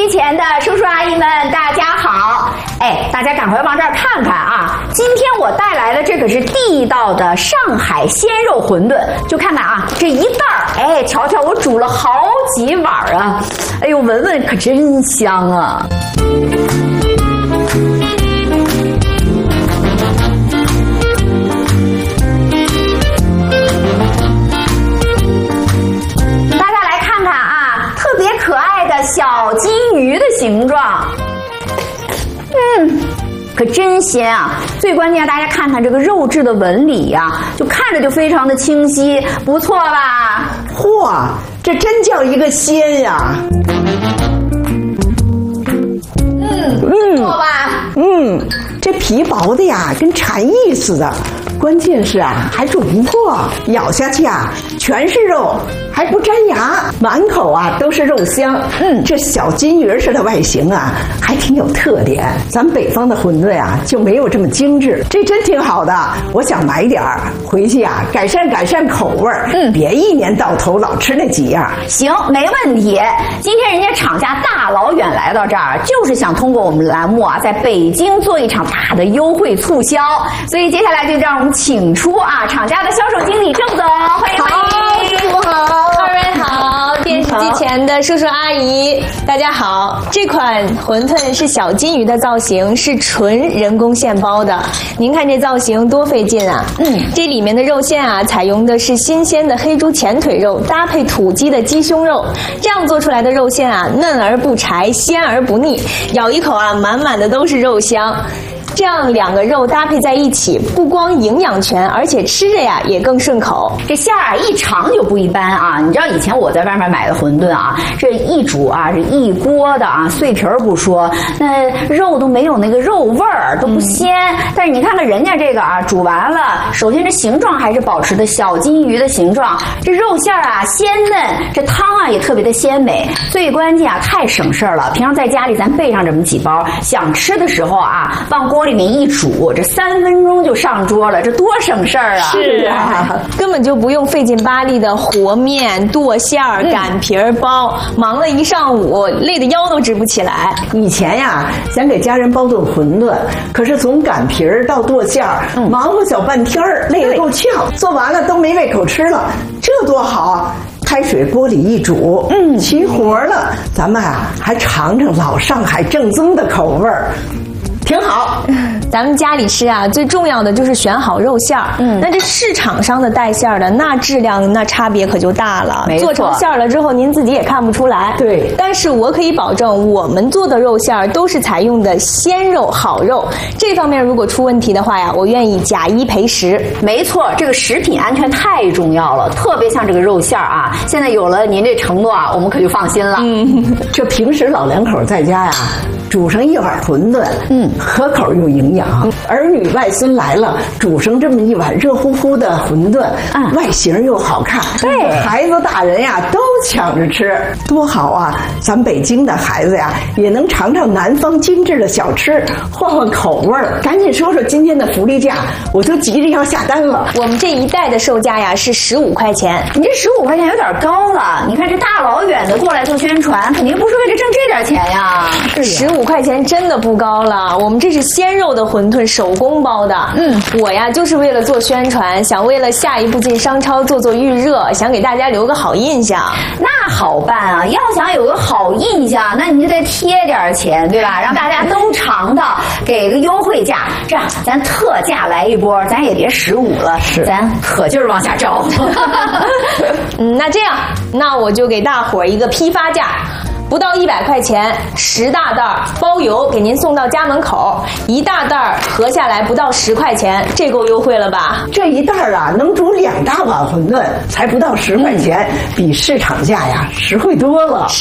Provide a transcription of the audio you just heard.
机前的叔叔阿姨们，大家好！哎，大家赶快往这儿看看啊！今天我带来的这可是地道的上海鲜肉馄饨，就看看啊，这一袋儿，哎，瞧瞧我煮了好几碗啊！哎呦，闻闻可真香啊！可爱的小金鱼的形状，可真鲜啊！最关键，大家看看这个肉质的纹理呀，就看着就非常的清晰，不错吧？ 嚯，这真叫一个鲜呀！ 不错吧？ 这皮薄的呀，跟蝉翼似的。关键是啊，还煮不破，咬下去啊，全是肉，还不粘牙，满口啊都是肉香。这小金鱼似的外形啊，还挺有特点。咱北方的馄饨啊，就没有这么精致，这真挺好的。我想买点儿回去啊，改善口味儿。别一年到头老吃那几样。 行，没问题。今天人家厂家大老远来到这儿，就是想通过我们栏目啊，在北京做一场大的优惠促销。所以接下来就让我们请出啊厂家的销售经理郑总，欢迎。 好，师傅好， 二位好，电视机前的叔叔阿姨大家好。这款馄饨是小金鱼的造型，是纯人工现包的。您看这造型多费劲啊！这里面的肉馅啊，采用的是新鲜的黑猪前腿肉，搭配土鸡的鸡胸肉，这样做出来的肉馅啊，嫩而不柴，鲜而不腻，咬一口啊，满满的都是肉香。这样两个肉搭配在一起，不光营养全，而且吃着呀也更顺口。 这馅儿啊一尝就不一般啊！你知道以前我在外面买的馄饨啊，这一煮啊是一锅的啊，碎皮儿不说，那肉都没有那个肉味儿，都不鲜。但是你看看人家这个啊，煮完了，首先这形状还是保持的小金鱼的形状，这肉馅儿啊鲜嫩，这汤啊也特别的鲜美。最关键啊，太省事儿了。平常在家里咱备上这么几包，想吃的时候啊，往锅里面一煮，这3分钟就上桌了，这多省事儿啊！ 是啊，根本就不用费劲巴力的和面、剁馅儿、擀皮儿、包，忙了一上午，累得腰都直不起来。 以前呀，想给家人包顿馄饨，可是从擀皮儿到剁馅儿，忙活小半天儿，累得够呛，做完了都没胃口吃了，这多好啊！开水锅里一煮，齐活了。咱们啊，还尝尝老上海正宗的口味儿。挺好， 咱们家里吃啊，最重要的就是选好肉馅儿。那这市场上的带馅儿的，那质量那差别可就大了。 没错， 做成馅儿了之后，您自己也看不出来。 对， 但是我可以保证，我们做的肉馅儿都是采用的鲜肉、好肉。这方面如果出问题的话呀，我愿意假1赔10。 没错，这个食品安全太重要了，特别像这个肉馅儿啊，现在有了您这承诺啊，我们可就放心了。 这平时老两口在家呀，煮上一碗馄饨，可口又营养。儿女外孙来了，煮上这么一碗热乎乎的馄饨，外形又好看，对，孩子大人呀都抢着吃，多好啊！咱北京的孩子呀，也能尝尝南方精致的小吃，换换口味儿。赶紧说说今天的福利价，我都急着要下单了。 我们这一袋的售价呀是15块钱， 你这15块钱有点高了。你看这大老远的过来做宣传，肯定不是为了挣这点钱呀。 15块钱真的不高了，我们这是鲜肉的馄饨，手工包的。我呀就是为了做宣传，想为了下一步进商超做预热，想给大家留个好印象。 那好办啊，要想有个好印象，那你就得贴点钱，对吧？让大家都尝到，给个优惠价。这样咱特价来一波，咱也别15了，咱可劲儿往下招。 那这样，那我就给大伙儿一个批发价。不到100块钱，10大袋包邮，给您送到家门口。1大袋合下来不到10块钱，这够优惠了吧？ 这一袋啊，能煮2大碗馄饨，才不到10块钱，比市场价呀实惠多了。